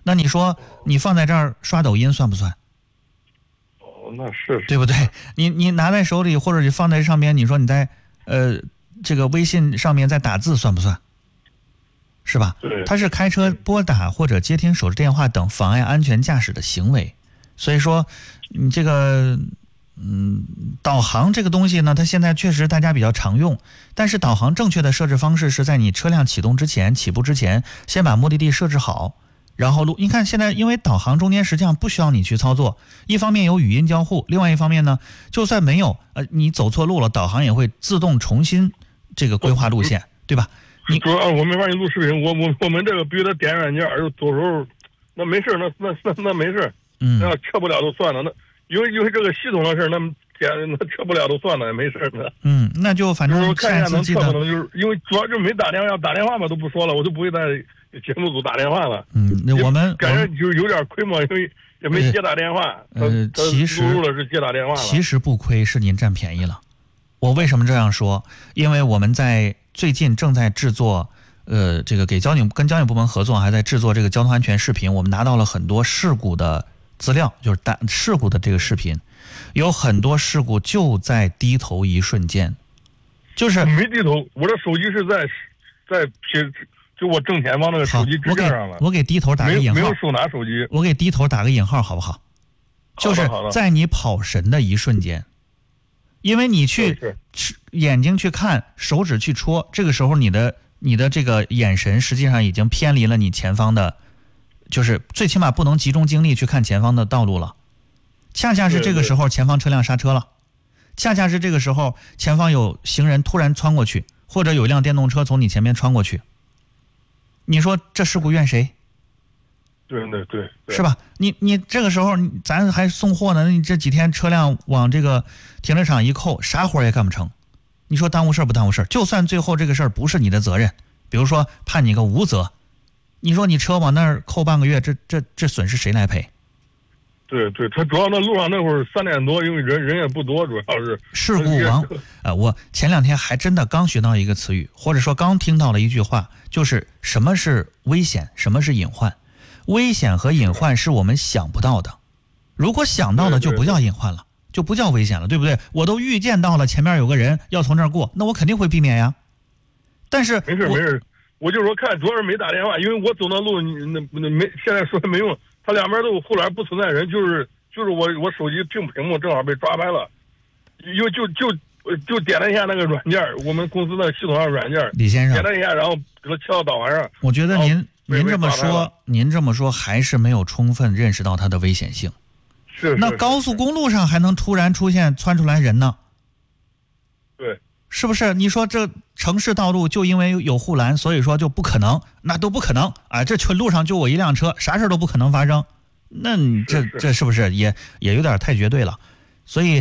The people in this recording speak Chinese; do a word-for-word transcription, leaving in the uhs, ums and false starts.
那你说你放在这儿刷抖音算不算？ 哦，那是对不对？你你拿在手里，或者你放在上面，你说你在呃这个微信上面在打字算不算？是吧？ 对， 它是开车拨打或者接听手机电话等妨碍安全驾驶的行为。所以说，你这个嗯，导航这个东西呢，它现在确实大家比较常用，但是导航正确的设置方式是在你车辆启动之前、起步之前，先把目的地设置好，然后路。你看现在，因为导航中间实际上不需要你去操作，一方面有语音交互，另外一方面呢，就算没有呃你走错路了，导航也会自动重新这个规划路线，对吧？你主要我没法给你录视频，我我我们这个必须得点软件，有时候那没事，那那那那没事， 嗯， 那要撤不了都算了，那因为因为这个系统的事，那点那撤不了都算了，也没事的。 嗯，那就反正看一下能撤不得， 能，就是因为主要就是没打电话，打电话嘛都不说了，我就不会在节目组打电话了。 嗯，那我们感觉就有点亏嘛，因为也没接打电话。 呃，其实录了是接打电话了， 其实不亏，是您占便宜了。我为什么这样说？因为我们在最近正在制作。呃，这个给交警跟交警部门合作，还在制作这个交通安全视频。我们拿到了很多事故的资料，就是大事故的这个视频，有很多事故就在低头一瞬间，就是没低头，我的手机是在在偏，就我正前方那个手机支架上了。 我给低头打个引号， 没有手拿手机， 我给低头打个引号，好不好？就是在你跑神的一瞬间，因为你去眼睛去看，手指去戳，这个时候你的。你的这个眼神实际上已经偏离了你前方的，就是最起码不能集中精力去看前方的道路了。恰恰是这个时候前方车辆刹车了，恰恰是这个时候前方有行人突然穿过去，或者有一辆电动车从你前面穿过去。你说这事故怨谁？ 对对对， 是吧？你你这个时候咱还送货呢，你这几天车辆往这个停车场一扣，啥活也干不成。你说耽误事不耽误事？就算最后这个事儿不是你的责任，比如说判你个无责，你说你车往那儿扣半个月，这这这损失谁来赔？ 对对，他主要那路上那会儿三点多，因为人人也不多，主要是事故王啊、呃！我前两天还真的刚学到一个词语，或者说刚听到了一句话，就是什么是危险，什么是隐患？危险和隐患是我们想不到的，如果想到的就不叫隐患了。就不叫危险了，对不对？我都预见到了前面有个人要从这儿过，那我肯定会避免呀。但是没事没事，我就说看，主要是没打电话，因为我走那路，那那没现在说没用，他两边都有护栏，不存在人，就是就是我我手机屏屏幕正好被抓拍了，又就就就点了一下那个软件，我们公司的系统上软件， 李先生点了一下，然后给他切到导航上。 我觉得您您这么说，您这么说还是没有充分认识到它的危险性。 是, 是那高速公路上还能突然出现窜出来人呢？ 对， 是不是？你说这城市道路就因为有护栏，所以说就不可能，那都不可能啊！这全路上就我一辆车，啥事都不可能发生。那你这这是不是也也有点太绝对了？所以。